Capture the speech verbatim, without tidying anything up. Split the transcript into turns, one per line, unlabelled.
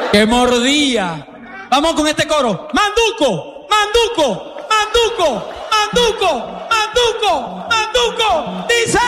que mordía. Vamos con este coro. Manduco, manduco, manduco, manduco, manduco, manduco. Dice.